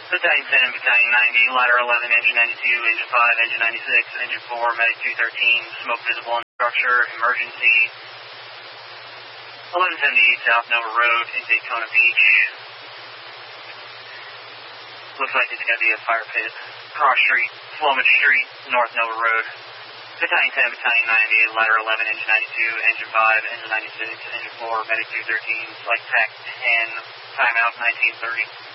Battalion 10 and Battalion 90, ladder 11, engine 92, engine 5, engine 96, engine 4, medic 213, smoke visible on structure, emergency. 1178 South Nova Road in Daytona Beach. Looks like it's going to be a fire pit. Cross Street, Flomage Street, North Nova Road. Battalion 10, Battalion 90, ladder 11, engine 92, engine 5, engine 96, engine 4, medic 213, flight tech 10, timeout 1930.